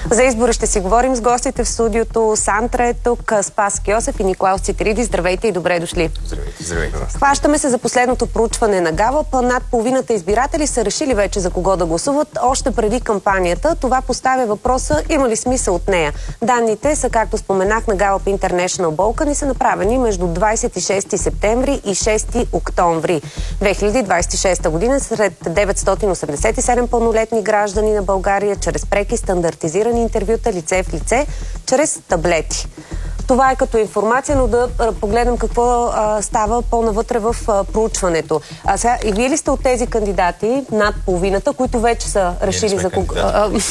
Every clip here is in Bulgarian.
За избори ще си говорим с гостите в студиото. Сантра е тук, Спас Кьосев и Николаус Цитриди. Здравейте и добре дошли. Здравейте, здравейте. Хващаме се за последното проучване на Галъп. Над половината избиратели са решили вече за кого да гласуват още преди кампанията. Това поставя въпроса, има ли смисъл от нея. Данните са, както споменах, на Галъп International Balkan и са направени между 26 септември и 6 октомври 2026 година сред 987 пълнолетни граждани на България чрез преки стандартизирани интервюта лице в лице, чрез таблети. Това е като информация, но да погледнем какво става по-навътре в проучването. Сега, и вие ли сте от тези кандидати, над половината, които вече са решили за кого?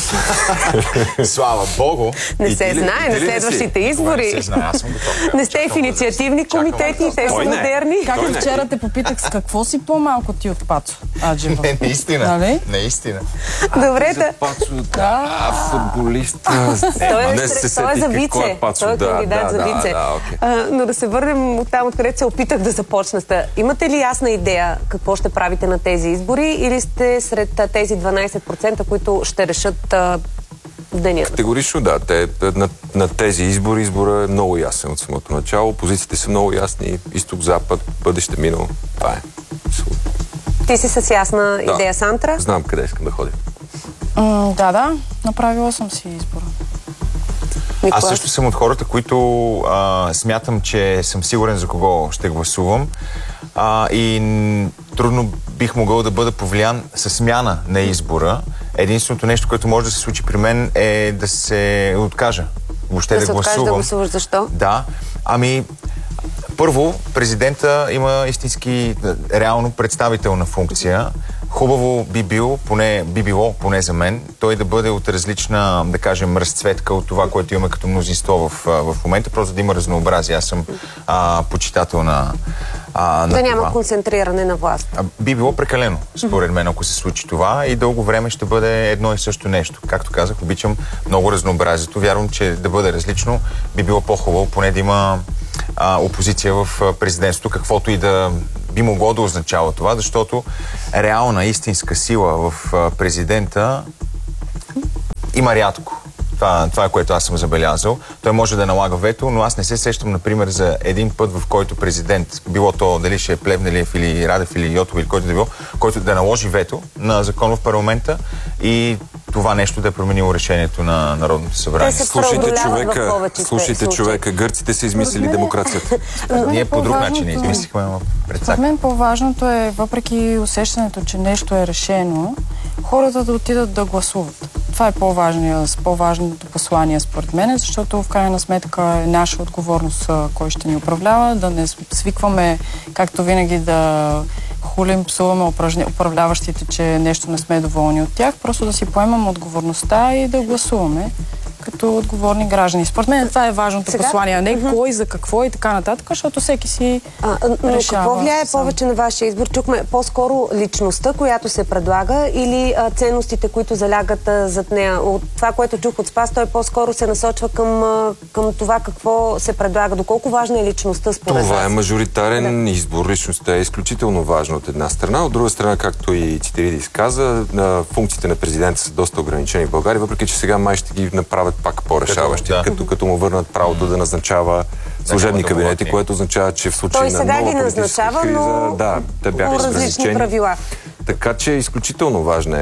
Слава Богу! Не се знае на следващите избори. Не се знае, аз съм готов. Не сте в инициативни комитети, те са модерни. Как и вчера те попитах с какво си по-малко ти от Пацо Аджева? Не, наистина. Наистина. Добре, за Пацо, да, футболист. Той е за вице. Той е кандидат за вице. Но да се върнем от там, откъдето се опитах да започна. Имате ли ясна идея какво ще правите на тези избори или сте сред тези 12%, които ще решат в деня? Категорично да. На тези избори избора е много ясен от самото начало. Позициите са много ясни. Изток, запад, бъдеще, минало. Това е. Ти си с ясна идея, Сантра? Знам къде искам да ходя. Да. Направила съм си избора. Аз също съм от хората, които смятам, че съм сигурен за кого ще гласувам и трудно бих могъл да бъда повлиян със смяна на избора. Единственото нещо, което може да се случи при мен е да се откажа. Въобще да гласувам. Да се откажа да гласуваш. Защо? Да. Първо, президента има истински реално представителна функция. Хубаво би било, поне за мен, той да бъде от различна, да кажем, разцветка от това, което имаме като мнозинство в момента, просто да има разнообразие. Аз съм почитател на да няма концентриране на власт. Би било прекалено, според мен, ако се случи това и дълго време ще бъде едно и също нещо. Както казах, обичам много разнообразието. Вярвам, че да бъде различно би било по-хубаво, поне да има опозиция в президентството, каквото и да би могло да означава това, защото реална, истинска сила в президента има рядко. Това е което аз съм забелязал. Той може да налага вето, но аз не се сещам, например, за един път, в който президент, било то дали ще е Плевнелиев или Радев или Йотов или който да било, който да наложи вето на закон в парламента и това нещо да е променило решението на Народното събрание. Слушайте човека, гърците са измислили демокрацията. Ние по друг начин измислихме пред За мен по-важното е, въпреки усещането, че нещо е решено, хората да отидат да гласуват. Това е по-важното послание според мен, защото в крайна сметка е наша отговорност кой ще ни управлява, да не свикваме, както винаги, да хулим, псуваме управляващите, че нещо не сме доволни от тях, просто да си поемам отговорността и да гласуваме като отговорни граждани. Според мен това е важното послание, а не кой, за какво и така нататък, защото всеки си решава. Какво влияе повече на вашия избор? Чухме по-скоро личността, която се предлага, или ценностите, които залягат зад нея? От това, което чух от Спас, той по-скоро се насочва към това какво се предлага. Доколко важна е личността според вас? Това е мажоритарен избор. Личността е изключително важна от една страна. От друга страна, както и Цитиридис каза, функциите на президента са доста ограничени в България, въпреки че сега май ще ги направят пак по-решаващи, като му върнат правото да назначава служебни кабинети, което означава, че в случай на нова политическа криза, те бяха различни правила. Така че изключително важна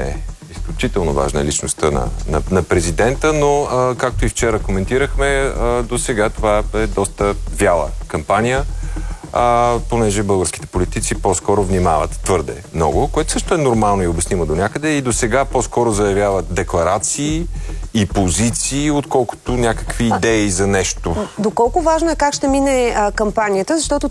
е личността на президента, но както и вчера коментирахме, до сега това е доста вяла кампания, понеже българските политици по-скоро внимават твърде много, което също е нормално и обяснимо до някъде и до сега по-скоро заявяват декларации и позиции, отколкото някакви идеи за нещо. Доколко важно е как ще мине кампанията, защото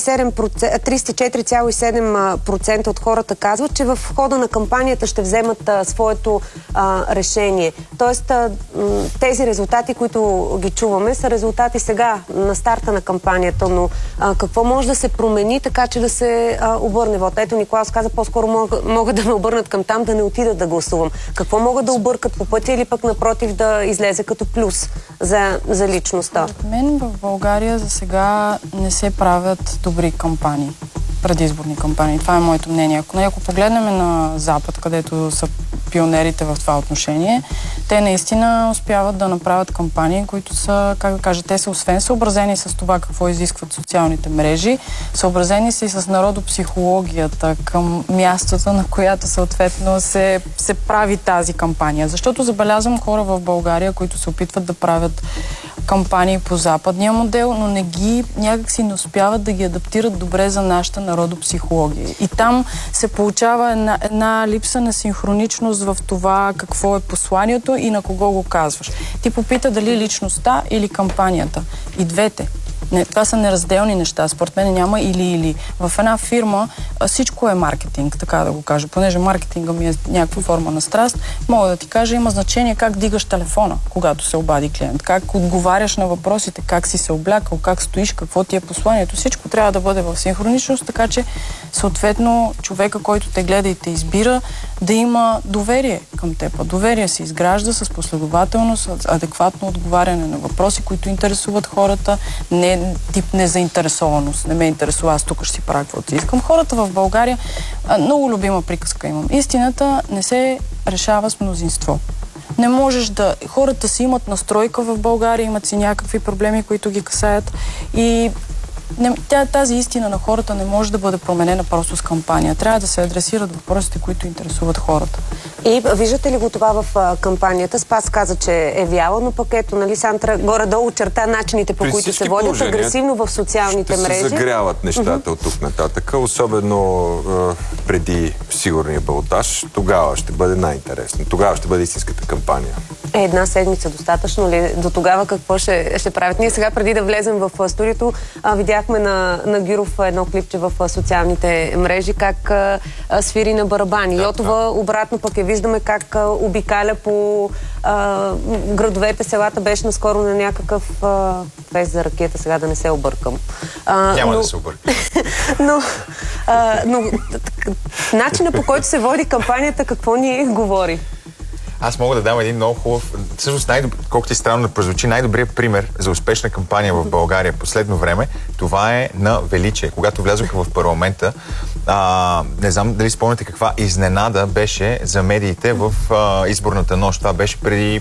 34,7% от хората казват, че в хода на кампанията ще вземат своето решение. Тоест, тези резултати, които ги чуваме, са резултати сега, на старта на кампанията, но какво може да се промени, така че да се обърне вот? Ето, Николаус каза, по-скоро могат да ме обърнат към там, да не отида да гласувам. Какво могат да объркат по пътя или пък напротив да излезе като плюс за личността? От мен в България за сега не се правят добри кампании, предизборни кампании. Това е моето мнение. Ако погледнем на Запад, където са пионерите в това отношение, Те наистина успяват да направят кампании, които са, как да кажа, те са освен съобразени с това какво изискват социалните мрежи, съобразени са и с народопсихологията към мястото, на която съответно се прави тази кампания. Защото забелязвам хора в България, които се опитват да правят кампании по западния модел, но някакси не успяват да ги адаптират добре за нашата народопсихология. И там се получава една липса на синхроничност в това какво е посланието и на кого го казваш. Ти попита дали личността или кампанията. И двете. Това са неразделни неща. Според мен няма или. В една фирма всичко е маркетинг, така да го кажа. Понеже маркетинга ми е някаква форма на страст, мога да ти кажа, има значение как дигаш телефона, когато се обади клиент, как отговаряш на въпросите, как си се облякал, как стоиш, какво ти е посланието. Всичко трябва да бъде в синхроничност, така че съответно човека, който те гледа и те избира, да има доверие към теб. Доверие се изгражда с последователност, адекватно отговаряне на въпроси, които интересуват хората, не тип незаинтересованост. Не ме интересува, аз тук ще си правя каквото искам. Хората в България, много любима приказка имам. Истината не се решава с мнозинство. Не можеш да... Хората си имат настройка в България, имат си някакви проблеми, които ги касаят и тази истина на хората не може да бъде променена просто с кампания. Трябва да се адресират въпросите, които интересуват хората. И виждате ли го това в кампанията? Спас каза, че е вяла, но пък ето, нали, Сандра горе-долу очерта начините, по които се водят агресивно в социалните мрежи. Ще се загряват нещата от тук нататък, особено преди сигурния балотаж. Тогава ще бъде най-интересно. Тогава ще бъде истинската кампания. Една седмица достатъчно ли? До тогава какво ще правят? Ние сега, преди да влезем в студиото, видяхме на Гюров едно клипче в социалните мрежи, как свири на барабани. Йотова обратно пък виждаме как обикаля по градовете, селата. Беше наскоро на някакъв фест за ракета, сега да не се объркам. Няма да се объркам. но начина, по който се води кампанията, какво ни говори? Аз мога да дам един много хубав, всъщност колкото е странно да прозвучи, най-добрият пример за успешна кампания в България в последно време, това е на Величие. Когато влязоха в парламента, не знам дали спомняте каква изненада беше за медиите в изборната нощ. Това беше преди